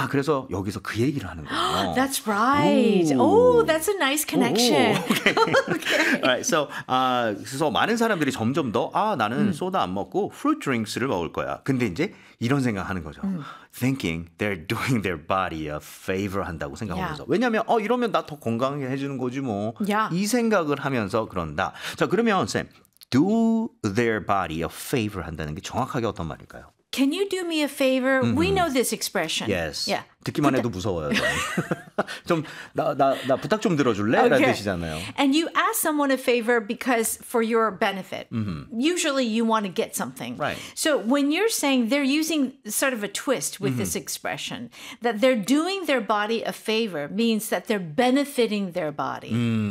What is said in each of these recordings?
아, 그래서 여기서 그 얘기를 하는 거예요. That's right. Oh, that's a nice connection. Okay. Alright, so 그래서 많은 사람들이 점점 더 나는 소다 안 먹고 fruit drinks를 먹을 거야. 근데 이제 이런 생각하는 거죠. Thinking they're doing their body a favor 한다고 생각하면서. 왜냐하면 이러면 나 더 건강하게 해주는 거지 뭐. 이 생각을 하면서 그런다. 자, 그러면 쌤, do their body a favor 한다는 게 정확하게 어떤 말일까요? Can you do me a favor? We know this expression. Yes. Yeah. 듣기만 해도 무서워요. 좀 나 부탁 좀 들어줄래? 라는 뜻이잖아요. And you ask someone a favor because for your benefit. Usually you want to get something. Right. So when you're saying they're using sort of a twist with this expression, that they're doing their body a favor means that they're benefiting their body.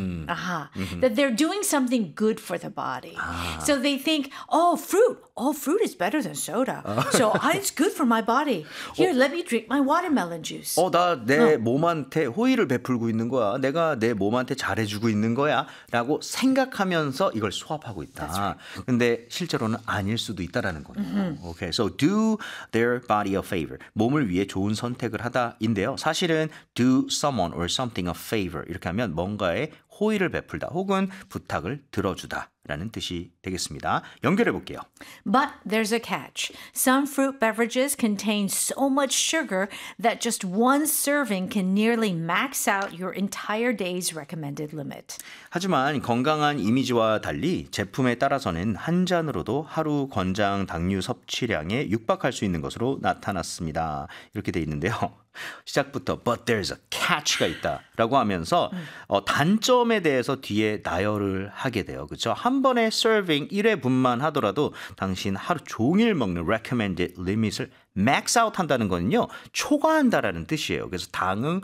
That they're doing something good for the body. So they think, fruit. Fruit is better than soda. So it's good for my body. Here, let me drink my watermelon juice. 나 내 몸한테 호의를 베풀고 있는 거야. 내가 내 몸한테 잘해주고 있는 거야. 라고 생각하면서 이걸 수합하고 있다. 근데 실제로는 아닐 수도 있다라는 거예요. Okay, so do their body a favor. 몸을 위해 좋은 선택을 하다인데요. 사실은 do someone or something a favor. 이렇게 하면 뭔가에 호의를 베풀다 혹은 부탁을 들어주다 라는 뜻이 되겠습니다. 연결해 볼게요. But there's a catch. Some fruit beverages contain so much sugar that just one serving can nearly max out your entire day's recommended limit. 하지만 건강한 이미지와 달리 제품에 따라서는 한 잔으로도 하루 권장 당류 섭취량에 육박할 수 있는 것으로 나타났습니다. 이렇게 돼 있는데요. 시작부터 but there's a catch가 있다라고 하면서 단점에 대해서 뒤에 나열을 하게 돼요. 그렇죠? 한 번에 serving 1회분만 하더라도 당신 하루 종일 먹는 recommended limit을 max out 한다는 거는요. 초과한다라는 뜻이에요. 그래서 당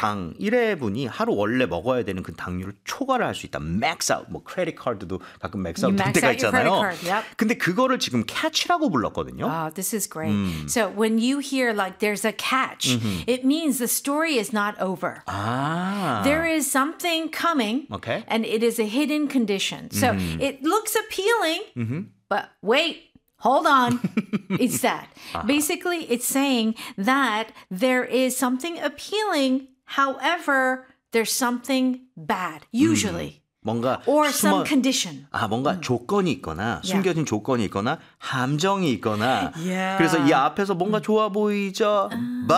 1회분이 하루 원래 먹어야 되는 그 당류를 초과를 할 수 있다. max out. 뭐 크레딧 카드도 가끔 max out 될 때가 있잖아요. 근데 그거를 지금 catch라고 불렀거든요. Oh, this is great. So when you hear like there's a catch, it means the story is not over. There is something coming and it is a hidden condition. So it looks appealing, but wait. Hold on. It's that. Basically, it's saying that there is something appealing. However, there's something bad, usually. 뭔가 or some condition. 뭔가 조건이 있거나 숨겨진 조건이 있거나 함정이 있거나 그래서 이 앞에서 뭔가 좋아 보이죠.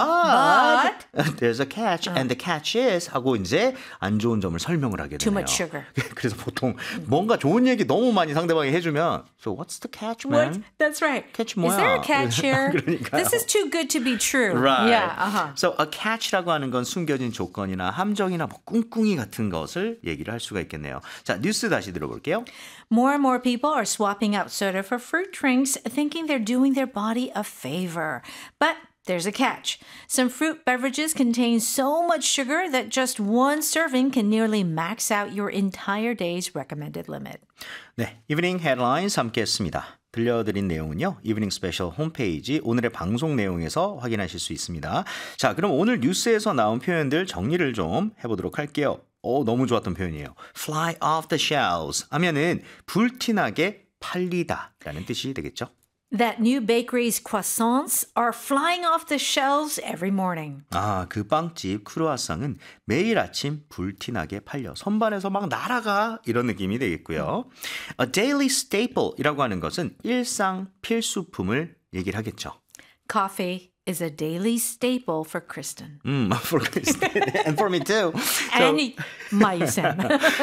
But there's a catch and the catch is 하고 이제 안 좋은 점을 설명을 하게 되네요. Too much sugar. 그래서 보통 뭔가 좋은 얘기 너무 많이 상대방이 해주면 So what's the catch, man? What? That's right. catch 뭐야? Is there a catch here? 그러니까요. This is too good to be true. Right. Yeah. So a catch라고 하는 건 숨겨진 조건이나 함정이나 뭐 꿍꿍이 같은 것을 얘기를 할 수가 있겠네요. 자, 뉴스 다시 들어볼게요. More and more people are swapping out soda for fruit drinks, thinking they're doing their body a favor. But there's a catch. Some fruit beverages contain so much sugar that just one serving can nearly max out your entire day's recommended limit. 네, 이브닝 헤드라인스 함께 했습니다. 들려드린 내용은요. 이브닝 스페셜 홈페이지 오늘의 방송 내용에서 확인하실 수 있습니다. 자, 그럼 오늘 뉴스에서 나온 표현들 정리를 좀 해보도록 할게요. 너무 좋았던 표현이에요. Fly off the shelves 하면은 불티나게 팔리다 라는 뜻이 되겠죠. That new bakery's croissants are flying off the shelves every morning. 그 빵집 크루아상은 매일 아침 불티나게 팔려 선반에서 막 날아가 이런 느낌이 되겠고요. A daily staple이라고 하는 것은 일상 필수품을 얘기를 하겠죠. Coffee is a daily staple for Kristen. For Kristen. And for me too. And my Sam.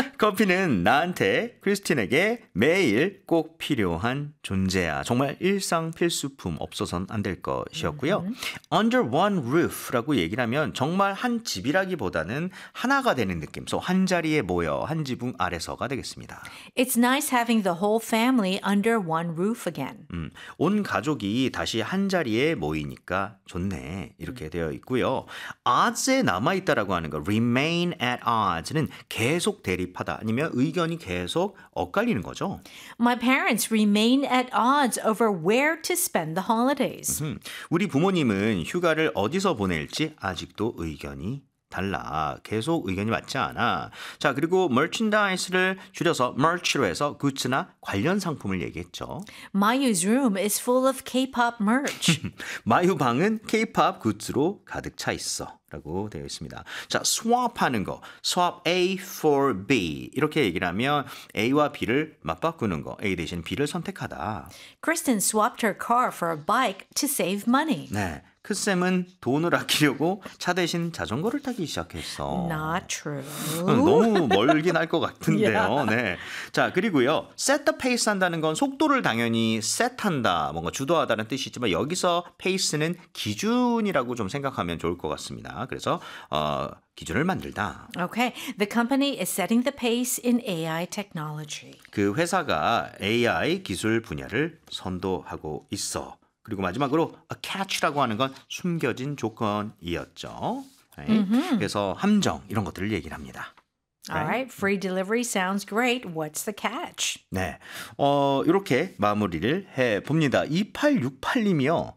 커피는 나한테 크리스틴에게 매일 꼭 필요한 존재야. 정말 일상 필수품 없어서는 안 될 것이었고요. Under one roof라고 얘기를 하면 정말 한 집이라기보다는 하나가 되는 느낌. So 한 자리에 모여 한 지붕 아래서가 되겠습니다. It's nice having the whole family under one roof again. 온 가족이 다시 한 자리에 모이니까 좋네. 이렇게 되어 있고요. odds에 남아있다라고 하는 거 remain at odds는 계속 대립하다 아니면 의견이 계속 엇갈리는 거죠. My parents remain at odds over where to spend the holidays. 우리 부모님은 휴가를 어디서 보낼지 아직도 의견이 달라. 계속 의견이 맞지 않아. 자, 그리고 merchandise를 줄여서 merch로 해서 굿즈나 관련 상품을 얘기했죠. Mayu's room is full of K-pop merch. 마유 방은 K-pop 굿즈로 가득 차 있어. 라고 되어 있습니다. 자, swap 하는 거. swap A for B. 이렇게 얘기를 하면 A와 B를 맞바꾸는 거. A 대신 B를 선택하다. Kristen swapped her car for a bike to save money. 네. 크쌤은 돈을 아끼려고 차 대신 자전거를 타기 시작했어. Not true. 너무 멀긴 할 것 같은데요. 네. 자, 그리고요. set the pace 한다는 건 속도를 당연히 set한다, 뭔가 주도하다는 뜻이지만 여기서 pace는 기준이라고 좀 생각하면 좋을 것 같습니다. 그래서 기준을 만들다. Okay. The company is setting the pace in AI technology. 그 회사가 AI 기술 분야를 선도하고 있어. 그리고 마지막으로 a catch라고 하는 건 숨겨진 조건이었죠. 네. 그래서 함정 이런 것들을 얘기를 합니다. All right, free delivery sounds great. What's the catch? 네, 이렇게 마무리를 해봅니다. 2868님이요.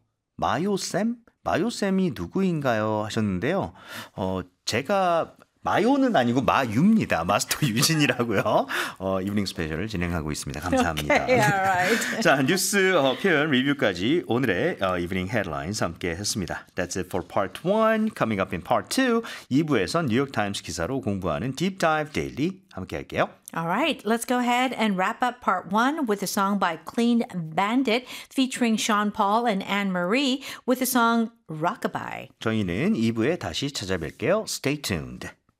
마요쌤이 누구인가요? 하셨는데요. 제가 마요는 아니고 마유입니다. 마스터 유진이라고요. 이브닝 스페셜을 진행하고 있습니다. 감사합니다. Okay, all right. 자, 뉴스 표현 리뷰까지 오늘의 이브닝 헤드라인스 함께 했습니다. That's it for part 1. Coming up in part 2. 2부에선 뉴욕타임스 기사로 공부하는 Deep Dive Daily 함께 할게요. All right, let's go ahead and wrap up part 1 with a song by Clean Bandit featuring Sean Paul and Anne Marie with the song Rockabye. 저희는 2부에 다시 찾아뵐게요. Stay tuned.